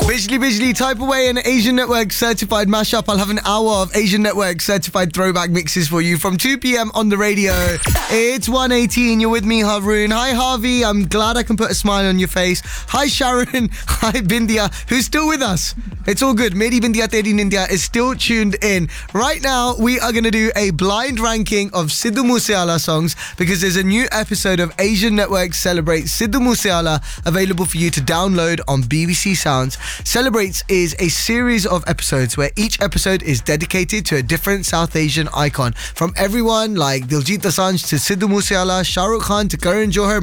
Bijli, type away an Asian Network certified mashup. I'll have an hour of Asian Network certified throwback mixes for you from 2 p.m. on the radio. It's 1:18. You're with me, Haroon. Hi, Harvey. I'm glad I can put a smile on your face. Hi, Sharon. Hi, Bindia, who's still with us. It's all good. Meri Bindia Teri Nindia is still tuned in. Right now, we are going to do a blind ranking of Sidhu Moosewaala songs because there's a new episode of Asian Network Celebrates Sidhu Moosewaala available for you to download on BBC Sounds. Celebrates is a series of episodes where each episode is dedicated to a different South Asian icon. From everyone like Diljit Dosanjh to Sidhu Moosewaala, Shah Rukh Khan to Karan Johar,